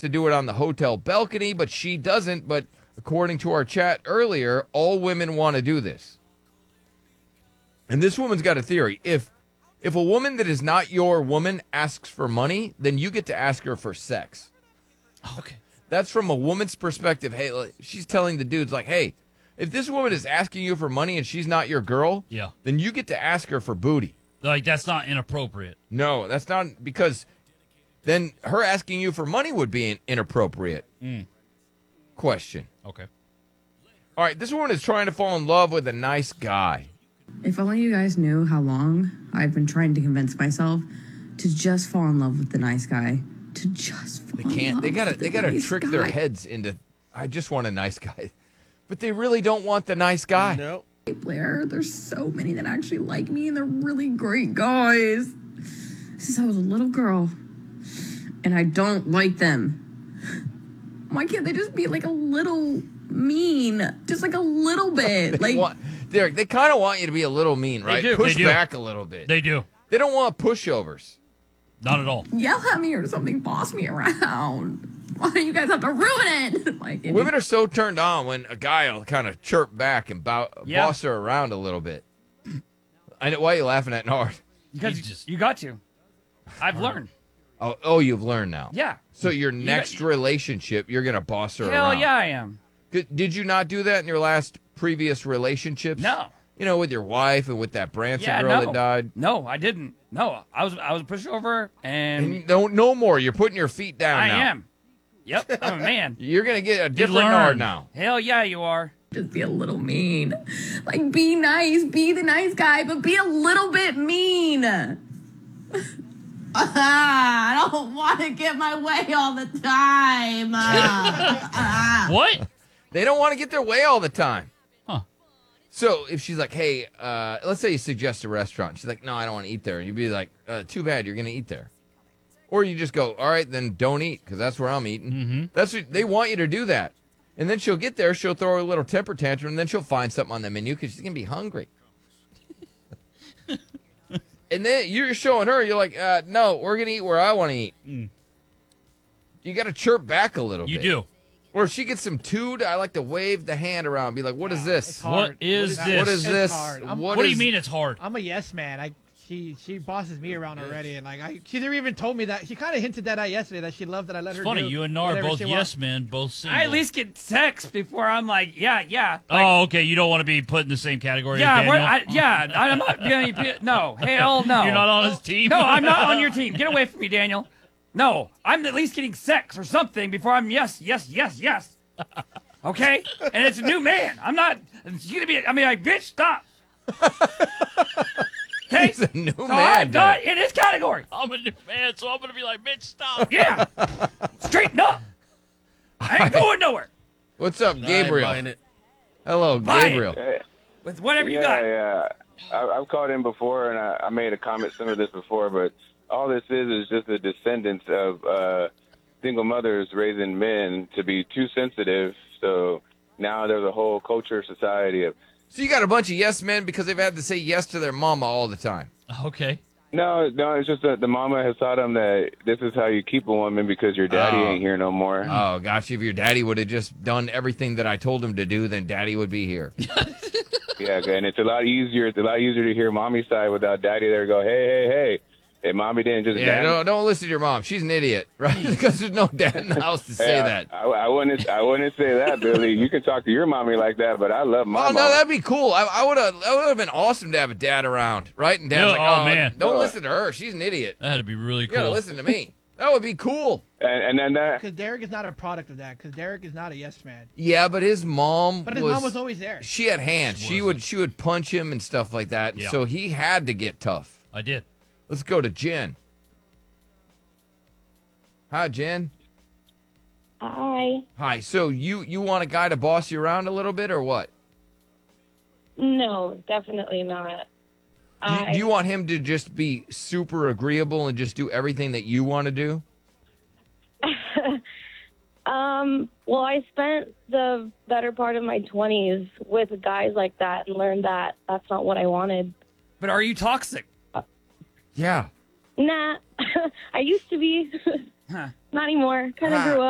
to do it on the hotel balcony, but she doesn't. But according to our chat earlier, all women want to do this. And this woman's got a theory. If a woman that is not your woman asks for money, then you get to ask her for sex. Okay. That's from a woman's perspective. Hey, she's telling the dudes, like, hey, if this woman is asking you for money and she's not your girl, then you get to ask her for booty. Like, that's not inappropriate. No, that's not, because then her asking you for money would be an inappropriate question. Okay. All right, this woman is trying to fall in love with a nice guy. If only you guys knew how long I've been trying to convince myself to just fall in love with the nice guy. To just fall in love. They gotta trick their heads into, I just want a nice guy. But they really don't want the nice guy. No. Blair, there's so many that actually like me, and they're really great guys. Since I was a little girl, and I don't like them. Why can't they just be like a little mean? Just like a little bit. Derek, they kind of want you to be a little mean, right? They do. Push back a little bit. They do. They don't want pushovers. Not at all. Yell at me or something, boss me around. Why do you guys have to ruin it? Women are so turned on when a guy will kind of chirp back and boss her around a little bit. I know, why are you laughing at Nard? Because you got to. I've learned. Oh, you've learned now. Yeah. So your next relationship, you're going to boss her around. Hell yeah, I am. Did you not do that in your previous relationships? No. You know, with your wife and with that Branson girl that died? No, I didn't. No, I was a pushover and no more. You're putting your feet down now. I am. Yep, I'm a man. You're going to get a different Nard now. Hell yeah, you are. Just be a little mean. Like, be nice, be the nice guy, but be a little bit mean. I don't want to get my way all the time. What? They don't want to get their way all the time. Huh. So if she's like, hey, let's say you suggest a restaurant. She's like, no, I don't want to eat there. And you'd be like, too bad, you're going to eat there. Or you just go, all right, then don't eat, because that's where I'm eating. Mm-hmm. That's what they want you to do that. And then she'll get there, she'll throw a little temper tantrum, and then she'll find something on the menu because she's going to be hungry. And then you're showing her, you're like, no, we're going to eat where I want to eat. You got to chirp back a little bit. You do. Or if she gets some tood, I like to wave the hand around and be like, what is this? What is this? What is this? What do you mean it's hard? I'm a yes man. She bosses me around already, and she never even told me that. She kind of hinted that out yesterday, that she loved that I let her. It's funny, do you and Nar whatever both she yes wants. men, both single. I at least get text before I'm like, yeah. Like, oh, okay. You don't want to be put in the same category yeah, as Daniel? I'm not going to. No, hell no. You're not on his team? No, I'm not on your team. Get away from me, Daniel. No, I'm at least getting sex or something before I'm yes. Okay? And it's a new man. I'm not. It's going to be. I mean, like, bitch, stop. Okay? He's a new so man. I'm not in his category. I'm a new man, so I'm going to be like, bitch, stop. Yeah. Straighten up. I ain't going nowhere. What's up, Gabriel? Hello, Gabriel. With whatever you got. Yeah. I've called in before, and I made a comment similar to this before, but all this is just the descendants of single mothers raising men to be too sensitive. So now there's a whole culture, society of. So you got a bunch of yes men because they've had to say yes to their mama all the time. Okay. No, it's just that the mama has taught them that this is how you keep a woman because your daddy ain't here no more. Oh, gosh, if your daddy would have just done everything that I told him to do, then daddy would be here. Yeah, and it's a lot easier. It's a lot easier to hear mommy's side without daddy there go, hey. Hey, mommy didn't just. Yeah, don't listen to your mom. She's an idiot, right? Because there's no dad in the house to say that. I wouldn't say that, Billy. You can talk to your mommy like that, but I love my mom. No, that'd be cool. I would have been awesome to have a dad around, right? And dad's man, don't listen to her. She's an idiot. That'd be really cool. You gotta listen to me. That would be cool. And then that. Because Derek is not a product of that. Because Derek is not a yes man. Yeah, but his mom. But his mom was always there. She had hands. She would punch him and stuff like that. Yeah. So he had to get tough. I did. Let's go to Jen. Hi, Jen. Hi. Hi. So you want a guy to boss you around a little bit or what? No, definitely not. Do you want him to just be super agreeable and just do everything that you want to do? Well, I spent the better part of my 20s with guys like that and learned that that's not what I wanted. But are you toxic? Yeah. Nah. I used to be. Not anymore. Kind of grew up.